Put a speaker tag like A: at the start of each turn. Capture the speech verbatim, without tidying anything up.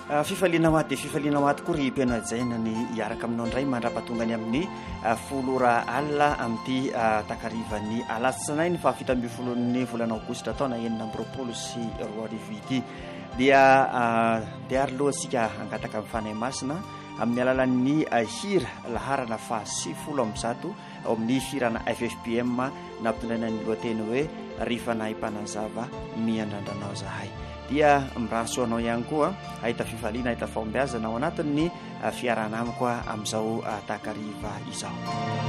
A: fifaliana ho aty dia fifaliana ho aty koa ry mpianajana ny hiaraka aminao indray mandrapahatongany amin'ny folora alina amin'ity takarivany alatsinainy fa fito ambin'ny folon'ny volana aogositra taona enina amby roapolo sy roa arivo ity dia dia ary lohantsika angataka amin'ny fanahy masina amin'ny alalan'ny hira laharana fa sivifolo amby zato ao amin'ny firana F F P M nampitondraina ny lohateny hoe rifa nahay mpanazava miandrandranao zahay dia mirasoanao ihany koa ahita fifaliana ahita fahombiazana ao anatin'ny fiarana amiko amin'izao takariva izao.